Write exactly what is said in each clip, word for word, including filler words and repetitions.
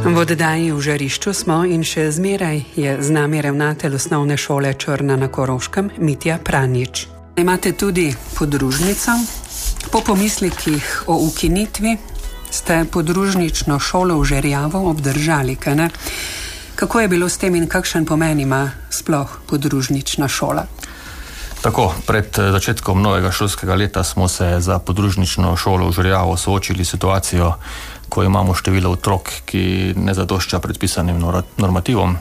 V oddaji V žarišču smo in še zmeraj je z nami ravnatelj osnovne šole Črna na Koroškem, Mitja Pranjič. Imate tudi podružnico. Po pomislekih o ukinitvi ste podružnično šolo v Žerjavu obdržali, kaj ne? Kako je bilo s tem in kakšen pomen ima sploh podružnična šola? Tako, pred začetkom novega šolskega leta smo se za podružnično šolo v Žerjavu soočili situacijo, ko imamo število otrok, ki ne zadošča predpisanim normativom.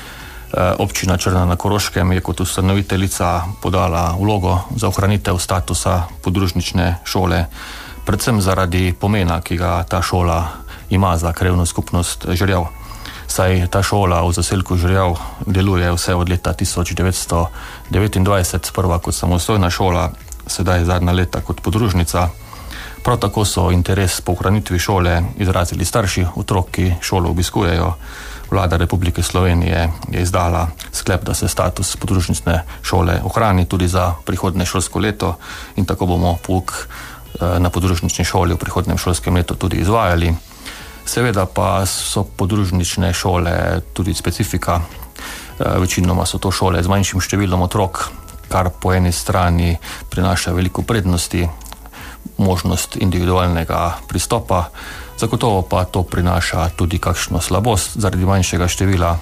Občina Črna na Koroškem je kot ustanoviteljica podala vlogo za ohranitev statusa podružnične šole, predvsem zaradi pomena, ki ga ta šola ima za krajevno skupnost Žerjav. Saj ta šola v zaselku Žerjav deluje vse od leta tisoč devetsto devetindvajset, sprva kot samostojna šola, sedaj zadnja leta kot podružnica. Prav tako so interes po ohranitvi šole izrazili starši otrok, ki šolo obiskujejo. Vlada Republike Slovenije je izdala sklep, da se status podružnične šole ohrani tudi za prihodnje šolsko leto in tako bomo pouk na podružnični šoli v prihodnjem šolskem letu tudi izvajali. Seveda pa so podružnične šole tudi specifika. Večinoma so to šole z manjšim številom otrok, kar po eni strani prinaša veliko prednosti, možnost individualnega pristopa, zagotovo pa to prinaša tudi kakšno slabost zaradi manjšega števila,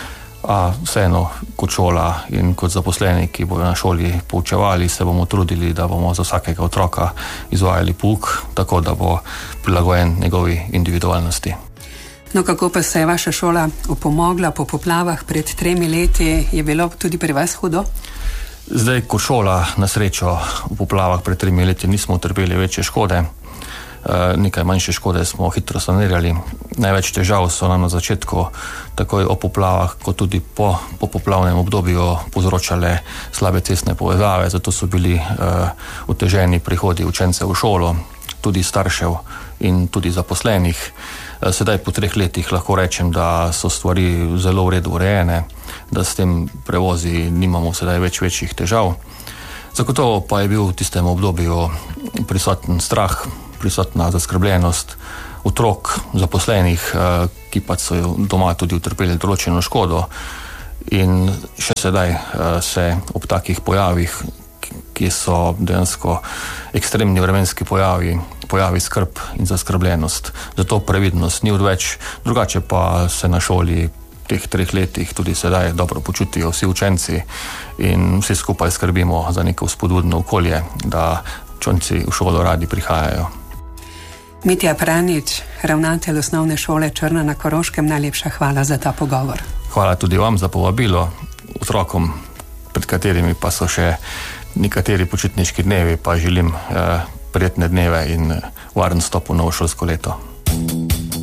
a vseeno kot šola in kot zaposleni, ki bodo na šoli poučevali, se bomo trudili, da bomo za vsakega otroka izvajali pouk, tako da bo prilagojen njegovi individualnosti. No, kako pa se je vaša šola opomogla po poplavah pred tremi leti? Je bilo tudi pri vas hudo? Zdaj, kot šola, na srečo v poplavah pred tremi leti nismo utrpeli večje škode. Nekaj manjše škode smo hitro sanirali. Največ težav so nam na začetku, takoj o poplavah, kot tudi po, po poplavnem obdobju povzročale slabe cestne povezave, zato so bili uh, oteženi prihodi učencev v šolo, tudi staršev in tudi zaposlenih. Sedaj po treh letih lahko rečem, da so stvari zelo v redu urejene, da s tem prevozi nimamo sedaj več večjih težav. Zagotovo pa je bil v tistem obdobju prisoten strah, prisotna zaskrbljenost otrok, zaposlenih, ki pa so doma tudi utrpeli določeno škodo. In še sedaj se ob takih pojavih, ki so dejansko ekstremni vremenski pojavi, pojavi skrb in zaskrbljenost. Zato previdnost ni odveč, drugače pa se na šoli v teh treh letih tudi sedaj dobro počutijo vsi učenci in vsi skupaj skrbimo za neko spodbudno okolje, da učenci v šolo radi prihajajo. Mitja Pranjič, ravnatelj osnovne šole Črna na Koroškem, najlepša hvala za ta pogovor. Hvala tudi vam za povabilo, otrokom, pred katerimi pa so še nekateri počitniški dnevi, pa želim eh, prijetne dneve in varen vstop v novo šolsko leto.